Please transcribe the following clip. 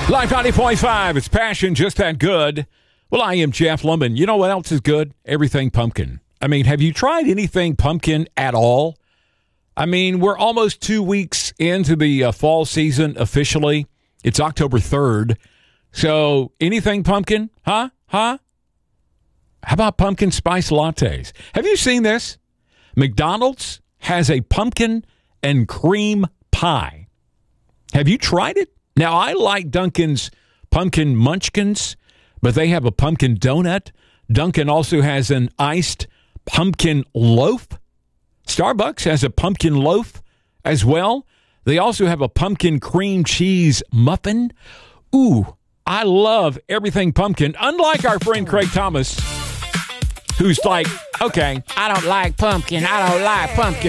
Live 90.5, it's passion just that good. Well, I am Jeff Lemon. You know what else is good? Everything pumpkin. I mean, have you tried anything pumpkin at all? I mean, we're almost 2 weeks into the fall season officially. It's October 3rd. So anything pumpkin? Huh? How about pumpkin spice lattes? Have you seen this? McDonald's has a pumpkin and cream pie. Have you tried it? Now, I like Dunkin's pumpkin munchkins, but they have a pumpkin donut. Dunkin' also has an iced pumpkin loaf. Starbucks has a pumpkin loaf as well. They also have a pumpkin cream cheese muffin. Ooh, I love everything pumpkin, unlike our friend Craig Thomas, who's like, okay, I don't like pumpkin.